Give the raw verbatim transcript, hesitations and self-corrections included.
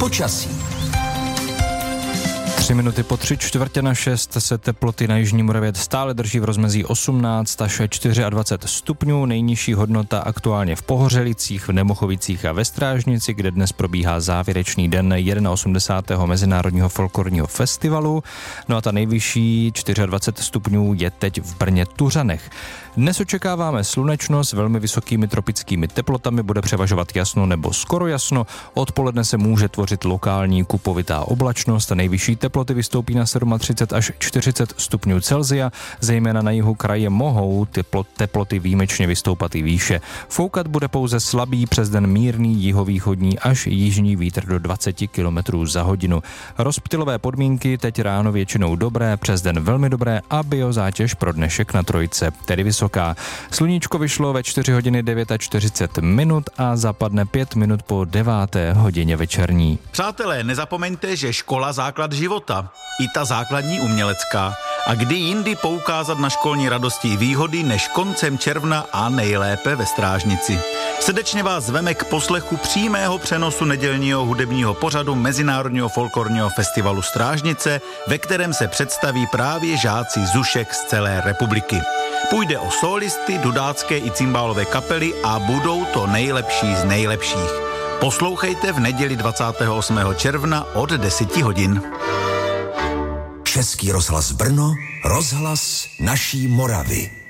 Počasí. Tři minuty po tři čtvrtě na šest se teploty na jižní Moravě stále drží v rozmezí osmnáct až dvacet čtyři stupňů. Nejnižší hodnota aktuálně v Pohořelicích, v Nemochovicích a ve Strážnici, kde dnes probíhá závěrečný den osmdesátého prvního Mezinárodního folklorního festivalu. No a ta nejvyšší dvacet čtyři stupňů je teď v Brně Tuřanech. Dnes očekáváme slunečno s velmi vysokými tropickými teplotami, bude převažovat jasno nebo skoro jasno. Odpoledne se může tvořit lokální kupovitá oblačnost a nejvyšší teploty vystoupí na třicet sedm až čtyřicet stupňů Celsia, zejména na jihu kraje mohou teploty výjimečně vystoupat i výše. Foukat bude pouze slabý přes den mírný jihovýchodní až jižní vítr do dvacet kilometrů za hodinu. Rozptylové podmínky teď ráno většinou dobré, přes den velmi dobré a biozátěž pro dnešek na trojce, tedy vysoká. Sluníčko vyšlo ve čtyři hodiny čtyřicet devět minut a zapadne pět minut po deváté hodině večerní. Přátelé, nezapomeňte, že škola základ života, i ta základní umělecká. A kdy jindy poukázat na školní radosti i výhody než koncem června a nejlépe ve Strážnici. Srdečně vás zveme k poslechu přímého přenosu nedělního hudebního pořadu Mezinárodního folklorního festivalu Strážnice, ve kterém se představí právě žáci zušek z celé republiky. Půjde o sólisty, dudácké i cymbálové kapely a budou to nejlepší z nejlepších. Poslouchejte v neděli dvacátého osmého června od deset hodin. Český rozhlas Brno, rozhlas naší Moravy.